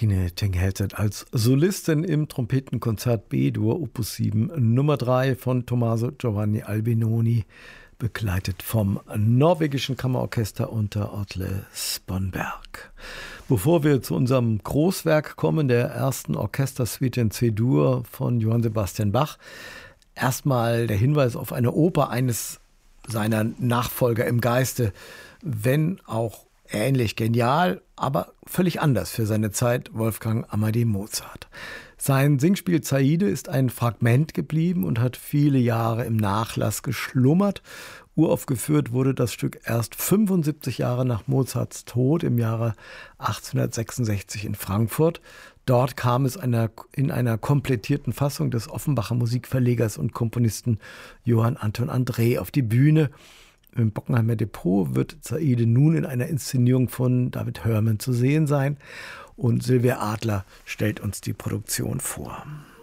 Martine Tengheltet als Solistin im Trompetenkonzert B-Dur Opus 7 Nummer 3 von Tommaso Giovanni Albinoni, begleitet vom norwegischen Kammerorchester unter Atle Sponberg. Bevor wir zu unserem Großwerk kommen, der ersten Orchestersuite in C-Dur von Johann Sebastian Bach, erstmal der Hinweis auf eine Oper eines seiner Nachfolger im Geiste, wenn auch ähnlich genial, aber völlig anders für seine Zeit, Wolfgang Amadeus Mozart. Sein Singspiel Zaide ist ein Fragment geblieben und hat viele Jahre im Nachlass geschlummert. Uraufgeführt wurde das Stück erst 75 Jahre nach Mozarts Tod im Jahre 1866 in Frankfurt. Dort kam es in einer komplettierten Fassung des Offenbacher Musikverlegers und Komponisten Johann Anton André auf die Bühne. Im Bockenheimer Depot wird Zaide nun in einer Inszenierung von David Herman zu sehen sein und Sylvia Adler stellt uns die Produktion vor.